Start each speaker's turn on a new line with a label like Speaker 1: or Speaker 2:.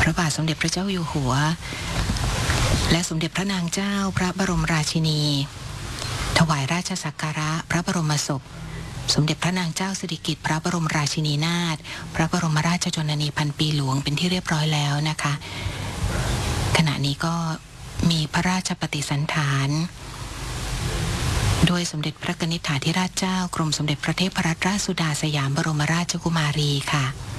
Speaker 1: ระบาทสมเด็จพระเจ้าอยู่หัวและสมเด็จพระนางเจ้าพระบรมราชินีถวายราชสักการะพระบรมศพสมเด็จพระนางเจ้าสิริกิติ์พระบรมราชินีนาถพระบรมราชชนนีพันปีหลวงเป็นที่เรียบร้อยแล้วนะคะขณะนี้ก็มีพระราชปฏิสันถานโดยสมเด็จพระกนิษฐาธิราชเจ้ากรมสมเด็จพระเทพรัตนราชสุดาสยามบรมราชกุมารีค่ะ